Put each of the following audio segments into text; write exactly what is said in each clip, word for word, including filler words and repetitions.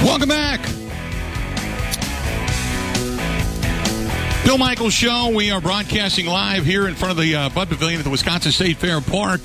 Welcome back. Bill Michaels Show. We are broadcasting live here in front of the uh, Bud Pavilion at the Wisconsin State Fair Park.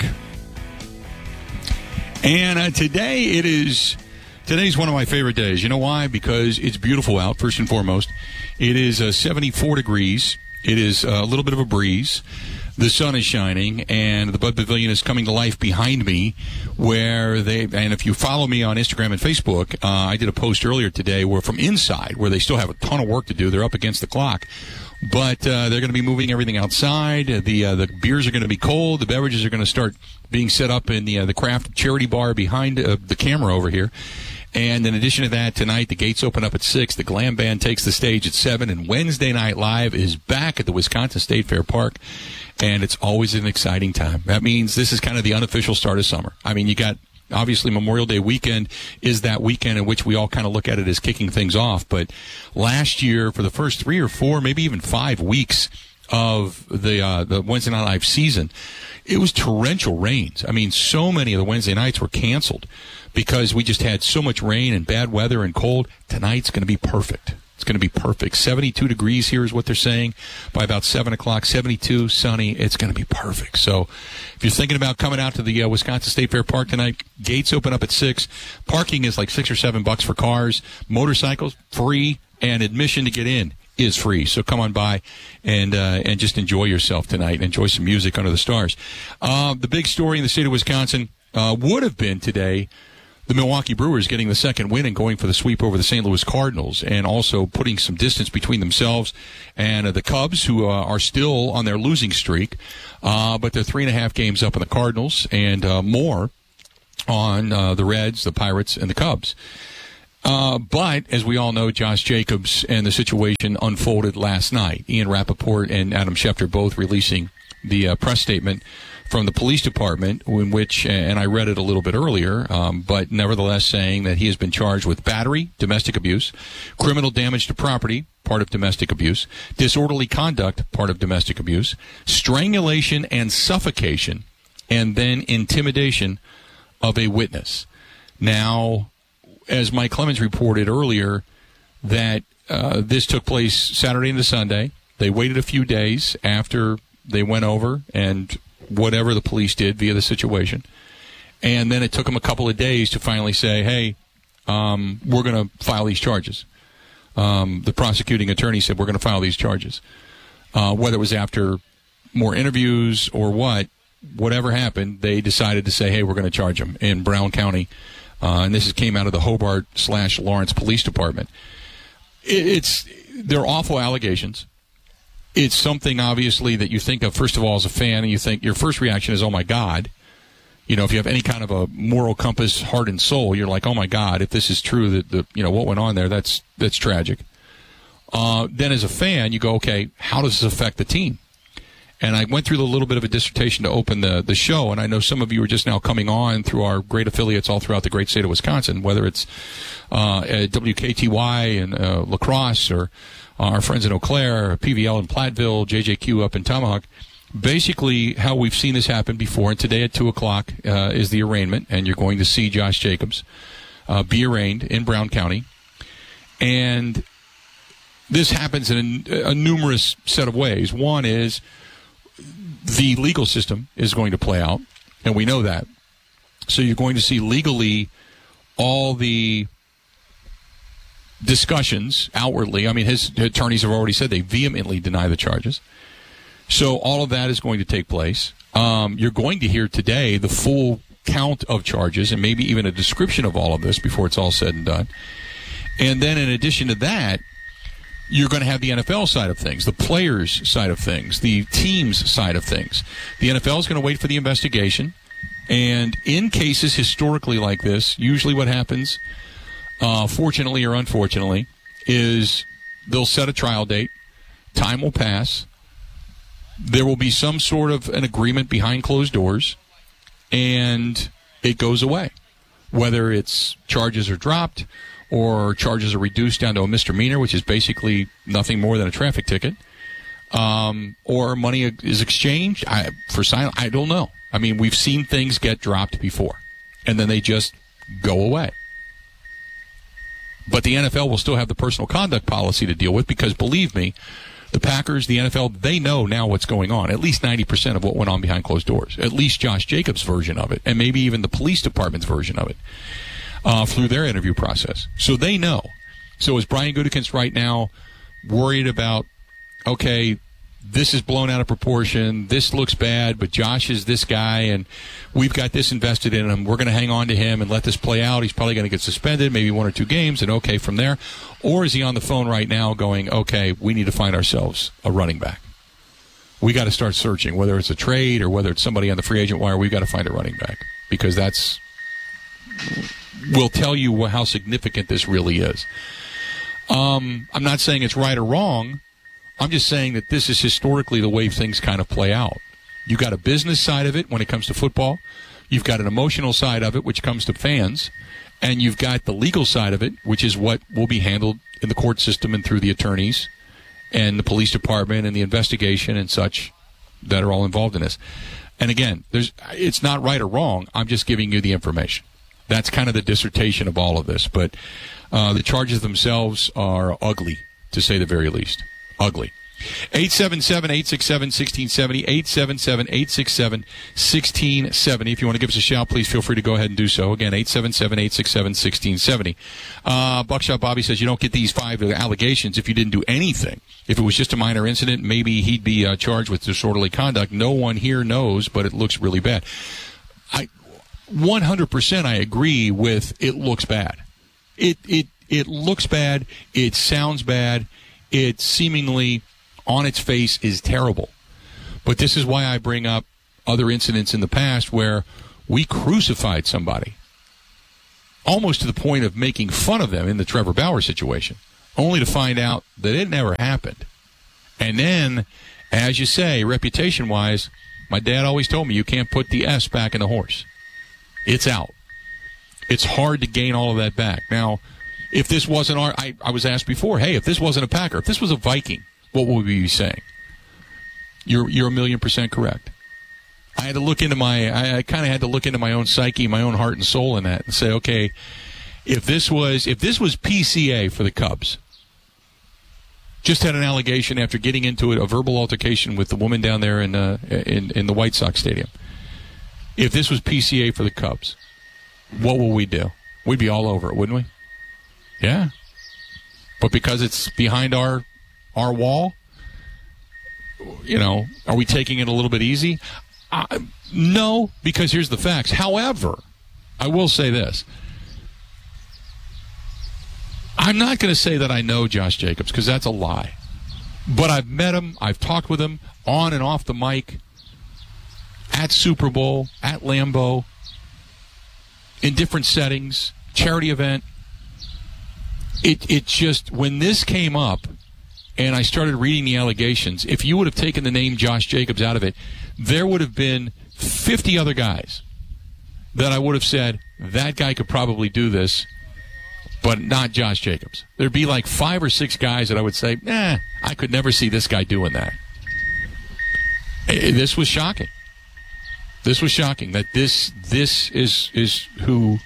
And uh, today it is, today's one of my favorite days. You know why? Because it's beautiful out, first and foremost. It is uh, seventy-four degrees. It is uh, a little bit of a breeze. The sun is shining, and the Bud Pavilion is coming to life behind me, where they, and if you follow me on Instagram and Facebook, uh, I did a post earlier today where from inside, where they still have a ton of work to do. They're up against the clock. But uh, they're going to be moving everything outside. The uh, the beers are going to be cold. The beverages are going to start being set up in the uh, the craft charity bar behind uh, the camera over here. And in addition to that, tonight the gates open up at six. The Glam Band takes the stage at seven. And Wednesday Night Live is back at the Wisconsin State Fair Park. And it's always an exciting time. That means this is kind of the unofficial start of summer. I mean, you got, obviously, Memorial Day weekend is that weekend in which we all kind of look at it as kicking things off. But last year, for the first three or four, maybe even five weeks of the uh, the Wednesday Night Live season, it was torrential rains. I mean, so many of the Wednesday nights were canceled because we just had so much rain and bad weather and cold. Tonight's going to be perfect. It's going to be perfect. seventy-two degrees here is what they're saying. By about seven o'clock, seventy-two, sunny. It's going to be perfect. So if you're thinking about coming out to the uh, Wisconsin State Fair Park tonight, gates open up at six. Parking is like six or seven bucks for cars. Motorcycles, free, and admission to get in is free. So come on by and uh, and just enjoy yourself tonight. Enjoy some music under the stars. Uh, the big story in the state of Wisconsin uh, would have been today the Milwaukee Brewers getting the second win and going for the sweep over the Saint Louis Cardinals, and also putting some distance between themselves and uh, the Cubs, who uh, are still on their losing streak, uh, but they're three and a half games up on the Cardinals and uh, more on uh, the Reds, the Pirates, and the Cubs. Uh, but, as we all know, Josh Jacobs and the situation unfolded last night. Ian Rappaport and Adam Schefter both releasing the uh, press statement from the police department, in which, and I read it a little bit earlier, um, but nevertheless saying that he has been charged with battery, domestic abuse, criminal damage to property, part of domestic abuse, disorderly conduct, part of domestic abuse, strangulation and suffocation, and then intimidation of a witness. Now, as Mike Clemens reported earlier, that uh, this took place Saturday into Sunday. They waited a few days after they went over and whatever the police did via the situation. And then it took them a couple of days to finally say, hey, um, we're going to file these charges. Um, the prosecuting attorney said, we're going to file these charges. Uh, whether it was after more interviews or what, whatever happened, they decided to say, hey, we're going to charge them in Brown County. Uh, and this is, came out of the Hobart slash Lawrence Police Department. It, it's, they're awful allegations. It's something, obviously, that you think of, first of all, as a fan, and you think your first reaction is, oh, my God. You know, if you have any kind of a moral compass, heart and soul, you're like, oh, my God, if this is true, that the you know, what went on there, that's that's tragic. Uh, then as a fan, you go, okay, how does this affect the team? And I went through a little bit of a dissertation to open the, the show, and I know some of you are just now coming on through our great affiliates all throughout the great state of Wisconsin, whether it's uh, at W K T Y and uh, La Crosse, or our friends in Eau Claire, P V L in Platteville, J J Q up in Tomahawk. Basically, how we've seen this happen before, and today at two o'clock uh, is the arraignment, and you're going to see Josh Jacobs uh, be arraigned in Brown County. And this happens in a, a numerous set of ways. One is the legal system is going to play out, and we know that. So you're going to see legally all the discussions outwardly. I mean, his attorneys have already said they vehemently deny the charges. So all of that is going to take place. Um, you're going to hear today the full count of charges and maybe even a description of all of this before it's all said and done. And then in addition to that, you're going to have the N F L side of things, the players' side of things, the team's side of things. The N F L is going to wait for the investigation. And in cases historically like this, usually what happens, uh, fortunately or unfortunately, is they'll set a trial date. Time will pass. There will be some sort of an agreement behind closed doors, and it goes away. Whether it's charges are dropped or charges are reduced down to a misdemeanor, which is basically nothing more than a traffic ticket, um, or money is exchanged I, for silence. I don't know. I mean, we've seen things get dropped before, and then they just go away. But the N F L will still have the personal conduct policy to deal with because, believe me, the Packers, the N F L, they know now what's going on. At least ninety percent of what went on behind closed doors. At least Josh Jacobs' version of it, and maybe even the police department's version of it uh, through their interview process. So they know. So is Brian Gutekunst right now worried about, okay, this is blown out of proportion, this looks bad, but Josh is this guy, and we've got this invested in him, we're going to hang on to him and let this play out, he's probably going to get suspended, maybe one or two games, and okay from there? Or is he on the phone right now going, okay, we need to find ourselves a running back? We got to start searching, whether it's a trade or whether it's somebody on the free agent wire, we've got to find a running back, because that's will tell you how significant this really is. Um, I'm not saying it's right or wrong. I'm just saying that this is historically the way things kind of play out. You've got a business side of it when it comes to football. You've got an emotional side of it, which comes to fans. And you've got the legal side of it, which is what will be handled in the court system and through the attorneys and the police department and the investigation and such that are all involved in this. And again, there's it's not right or wrong. I'm just giving you the information. That's kind of the dissertation of all of this. But uh, the charges themselves are ugly, to say the very least. Ugly. eight seven seven, eight six seven, one six seven zero, eight seven seven, eight six seven, one six seven zero. If you want to give us a shout, please feel free to go ahead and do so. Again, eight seven seven, eight six seven, one six seven zero. Uh, Buckshot Bobby says you don't get these five allegations if you didn't do anything. If it was just a minor incident, maybe he'd be uh, charged with disorderly conduct. No one here knows, but it looks really bad. I one hundred percent I agree with it looks bad. It, it, it looks bad. It sounds bad. It seemingly, on its face, is terrible. But this is why I bring up other incidents in the past where we crucified somebody, almost to the point of making fun of them in the Trevor Bauer situation, only to find out that it never happened. And then, as you say, reputation-wise, my dad always told me you can't put the S back in the horse. It's out. It's hard to gain all of that back. Now, if this wasn't our, I, I was asked before, hey, if this wasn't a Packer, if this was a Viking, what would we be saying? You're you're a million percent correct. I had to look into my, I, I kind of had to look into my own psyche, my own heart and soul in that, and say, okay, if this was if this was P C A for the Cubs, just had an allegation after getting into it, a verbal altercation with the woman down there in uh, in in the White Sox stadium. If this was P C A for the Cubs, what will we do? We'd be all over it, wouldn't we? Yeah. But because it's behind our our wall, you know, are we taking it a little bit easy? Uh, no, because here's the facts. However, I will say this. I'm not going to say that I know Josh Jacobs, because that's a lie. But I've met him. I've talked with him on and off the mic, at Super Bowl, at Lambeau, in different settings, charity event. It it just, when this came up and I started reading the allegations, if you would have taken the name Josh Jacobs out of it, there would have been fifty other guys that I would have said, that guy could probably do this, but not Josh Jacobs. There'd be like five or six guys that I would say, nah, I could never see this guy doing that. This was shocking. This was shocking that this this is is who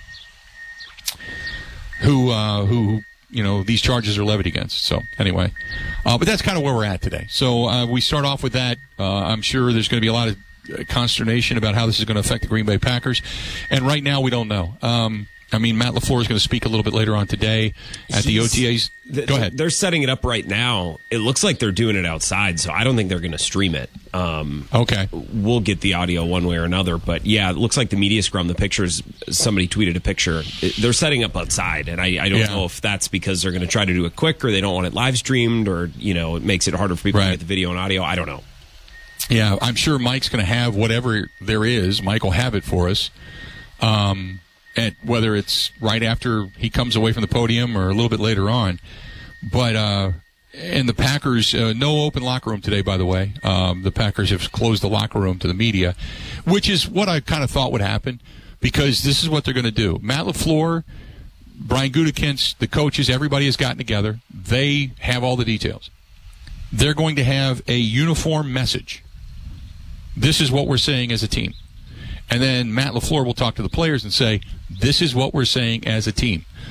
who uh, who you know these charges are levied against. So anyway, uh, but that's kind of where we're at today. So uh, we start off with that. Uh, I'm sure there's going to be a lot of consternation about how this is going to affect the Green Bay Packers, and right now we don't know. Um, I mean, Matt LaFleur is going to speak a little bit later on today at the O T As. Th- Go ahead. They're setting it up right now. It looks like they're doing it outside, so I don't think they're going to stream it. Um, okay. We'll get the audio one way or another, but yeah, it looks like the media scrum, the pictures, somebody tweeted a picture. It, they're setting up outside, and I, I don't yeah. know if that's because they're going to try to do it quick, or they don't want it live streamed, or, you know, it makes it harder for people right. to get the video and audio. I don't know. Yeah, I'm sure Mike's going to have whatever there is. Mike will have it for us. Um... At whether it's right after he comes away from the podium or a little bit later on. But, uh, and the Packers, uh, no open locker room today, by the way. Um, the Packers have closed the locker room to the media, which is what I kind of thought would happen, because this is what they're going to do. Matt LaFleur, Brian Gutekunst, the coaches, everybody has gotten together. They have all the details. They're going to have a uniform message. This is what we're saying as a team. And then Matt LaFleur will talk to the players and say, this is what we're saying as a team.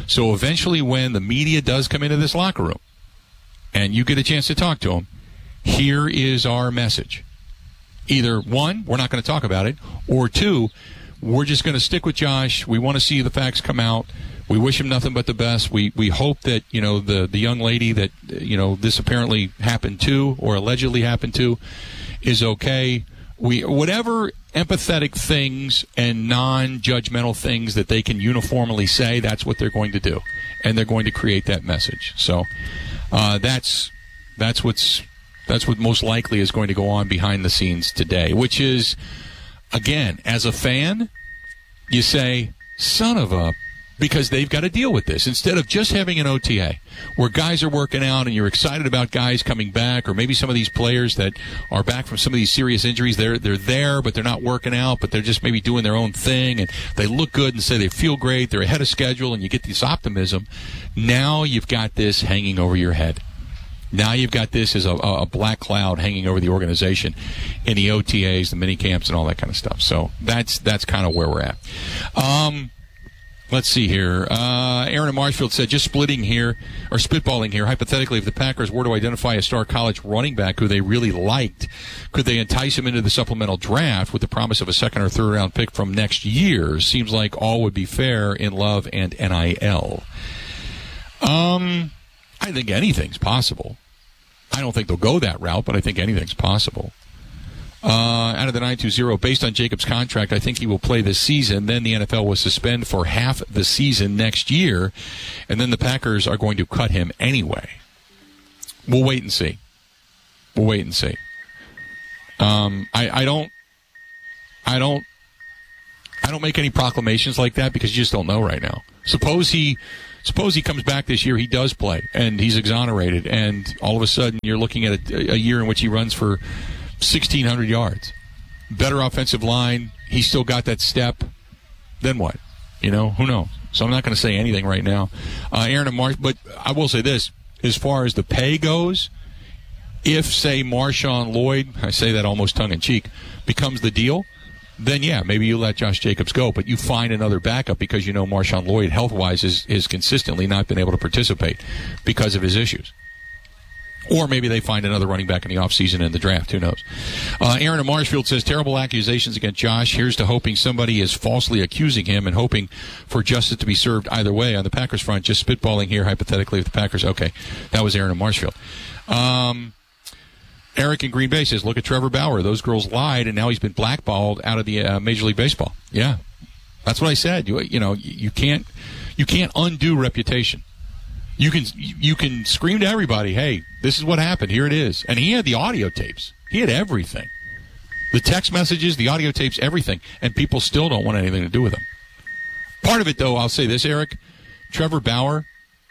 So eventually when the media does come into this locker room and you get a chance to talk to them, here is our message. Either, one, we're not going to talk about it, or two, we're just going to stick with Josh. We want to see the facts come out. We wish him nothing but the best. We we hope that, you know, the, the young lady that, you know, this apparently happened to or allegedly happened to is okay. We whatever empathetic things and non-judgmental things that they can uniformly say, that's what they're going to do. And they're going to create that message. So uh, that's that's what's that's what most likely is going to go on behind the scenes today, which is, again, as a fan, you say, son of a, because they've got to deal with this. Instead of just having an O T A where guys are working out and you're excited about guys coming back, or maybe some of these players that are back from some of these serious injuries, they're they're there, but they're not working out, but they're just maybe doing their own thing, and they look good and say they feel great, they're ahead of schedule, and you get this optimism. Now you've got this hanging over your head. Now you've got this as a, a black cloud hanging over the organization in the O T As, the mini camps, and all that kind of stuff. So that's that's kind of where we're at. Um, let's see here. Uh, Aaron in Marshfield said, just splitting here, or spitballing here, hypothetically, if the Packers were to identify a star college running back who they really liked, could they entice him into the supplemental draft with the promise of a second or third round pick from next year? Seems like all would be fair in Love and N I L. Um... I think anything's possible. I don't think they'll go that route, but I think anything's possible. Uh, out of the nine two zero, based on Jacobs' contract, I think he will play this season. Then the N F L will suspend for half the season next year, and then the Packers are going to cut him anyway. We'll wait and see. We'll wait and see. Um, I, I don't, I don't, I don't make any proclamations like that because you just don't know right now. Suppose he. Suppose he comes back this year, he does play, and he's exonerated, and all of a sudden you're looking at a, a year in which he runs for sixteen hundred yards. Better offensive line, he's still got that step. Then what? You know, who knows? So I'm not going to say anything right now. Uh, Aaron and Marsh, but I will say this, as far as the pay goes, if, say, Marshawn Lloyd, I say that almost tongue-in-cheek, becomes the deal, then, yeah, maybe you let Josh Jacobs go, but you find another backup because you know Marshawn Lloyd, health-wise, is, is consistently not been able to participate because of his issues. Or maybe they find another running back in the offseason in the draft. Who knows? Uh, Aaron in Marshfield says, terrible accusations against Josh. Here's to hoping somebody is falsely accusing him and hoping for justice to be served either way. On the Packers front, just spitballing here, hypothetically, if the Packers... Okay, that was Aaron in Marshfield. Um... Eric in Green Bay says, look at Trevor Bauer. Those girls lied, and now he's been blackballed out of the uh, Major League Baseball. Yeah, that's what I said. You, you know, you can't you can't undo reputation. You can you can scream to everybody, hey, this is what happened. Here it is. And he had the audio tapes. He had everything. The text messages, the audio tapes, everything. And people still don't want anything to do with him. Part of it, though, I'll say this, Eric. Trevor Bauer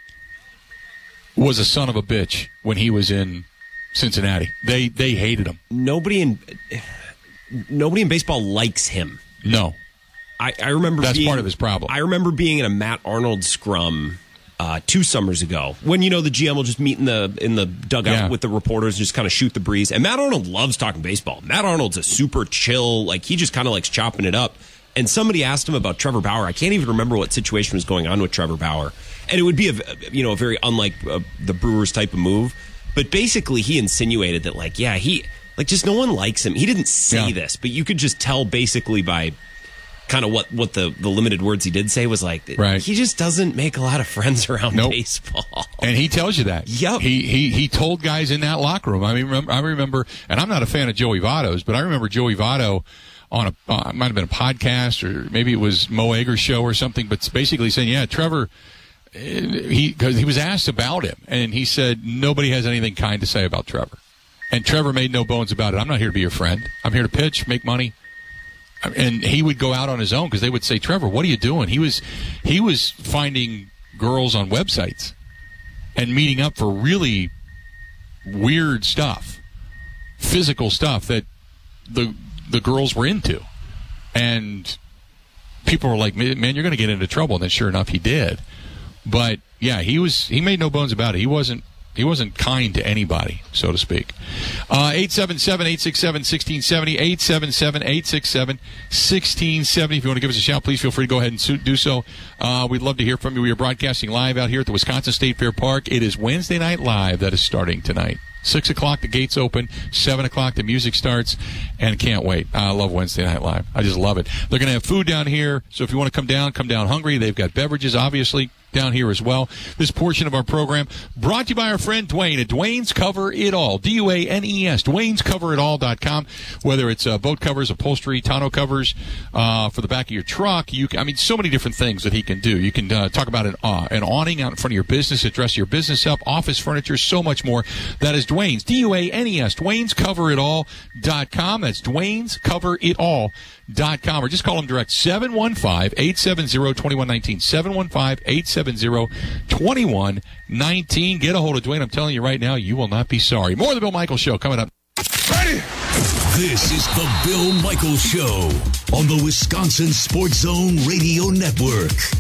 was a son of a bitch when he was in Cincinnati. They they hated him. Nobody in nobody in baseball likes him. No. I, I remember that's being, part of his problem. I remember being in a Matt Arnold scrum uh, two summers ago when, you know, the G M will just meet in the in the dugout yeah. with the reporters and just kind of shoot the breeze. And Matt Arnold loves talking baseball. Matt Arnold's a super chill, like he just kind of likes chopping it up. And somebody asked him about Trevor Bauer. I can't even remember what situation was going on with Trevor Bauer. And it would be a you know a very unlike uh, the Brewers type of move. But basically, he insinuated that, like, yeah, he, like, just no one likes him. He didn't say yeah. this, but you could just tell basically by kind of what, what the, the limited words he did say was like, right. he just doesn't make a lot of friends around nope. baseball. And he tells you that. Yep. He, he, he told guys in that locker room. I mean, remember, I remember, and I'm not a fan of Joey Votto's, but I remember Joey Votto on a, uh, it might have been a podcast or maybe it was Mo Egger's show or something, but basically saying, yeah, Trevor, he because he was asked about him, and he said nobody has anything kind to say about Trevor. And Trevor made no bones about it. I'm not here to be your friend. I'm here to pitch, make money. And he would go out on his own because they would say, Trevor, what are you doing? He was he was finding girls on websites and meeting up for really weird stuff, physical stuff that the the girls were into. And people were like, man, you're going to get into trouble. And then sure enough, he did. But, yeah, he was. He made no bones about it. He wasn't he wasn't kind to anybody, so to speak. Uh, eight seven seven, eight six seven, one six seven zero, eight seven seven, eight six seven, one six seven zero. If you want to give us a shout, please feel free to go ahead and do so. Uh, we'd love to hear from you. We are broadcasting live out here at the Wisconsin State Fair Park. It is Wednesday Night Live that is starting tonight. Six o'clock, the gates open. Seven o'clock, the music starts, and can't wait. I love Wednesday Night Live. I just love it. They're going to have food down here, so if you want to come down, come down hungry. They've got beverages, obviously, down here as well. This portion of our program brought to you by our friend Dwayne at Dwayne's Cover It All. D U A N E S, Dwayne's Cover It All dot com. Whether it's uh, boat covers, upholstery, tonneau covers uh, for the back of your truck. You can, I mean, so many different things that he can do. You can uh, talk about an, uh, an awning out in front of your business, to dress your business up, office furniture, so much more. That is Dwayne's, D U A N E S, Dwayne's Cover It All dot com. That's Dwayne's Cover It All dot com. Or just call him direct, seven one five, eight seven zero, two one one nine, seven one five, eight seven zero, two one one nine. Get a hold of Dwayne. I'm telling you right now, you will not be sorry. More of the Bill Michaels Show coming up. Ready? This is the Bill Michaels Show on the Wisconsin Sports Zone Radio Network.